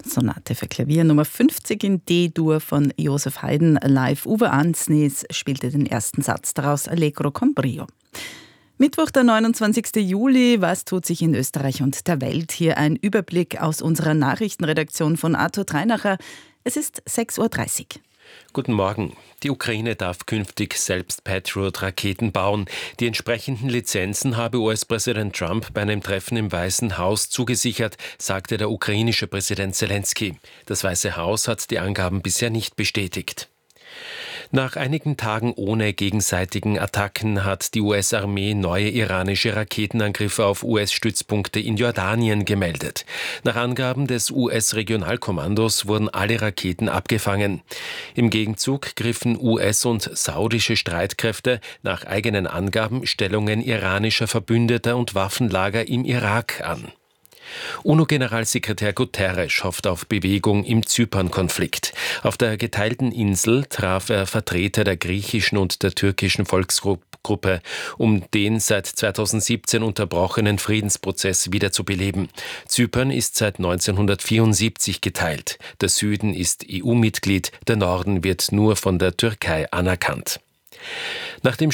Sonate für Klavier Nummer 50 in D-Dur von Joseph Haydn live. Uwe Ansnes spielte den ersten Satz daraus, Allegro con brio. Mittwoch, der 29. Juli. Was tut sich in Österreich und der Welt? Hier ein Überblick aus unserer Nachrichtenredaktion von Arthur Treinacher. Es ist 6.30 Uhr. Guten Morgen. Die Ukraine darf künftig selbst Patriot-Raketen bauen. Die entsprechenden Lizenzen habe US-Präsident Trump bei einem Treffen im Weißen Haus zugesichert, sagte der ukrainische Präsident Zelensky. Das Weiße Haus hat die Angaben bisher nicht bestätigt. Nach einigen Tagen ohne gegenseitigen Attacken hat die US-Armee neue iranische Raketenangriffe auf US-Stützpunkte in Jordanien gemeldet. Nach Angaben des US-Regionalkommandos wurden alle Raketen abgefangen. Im Gegenzug griffen US- und saudische Streitkräfte nach eigenen Angaben Stellungen iranischer Verbündeter und Waffenlager im Irak an. UNO-Generalsekretär Guterres hofft auf Bewegung im Zypern-Konflikt. Auf der geteilten Insel traf er Vertreter der griechischen und der türkischen Volksgruppe, um den seit 2017 unterbrochenen Friedensprozess wiederzubeleben. Zypern ist seit 1974 geteilt. Der Süden ist EU-Mitglied, der Norden wird nur von der Türkei anerkannt. Nach dem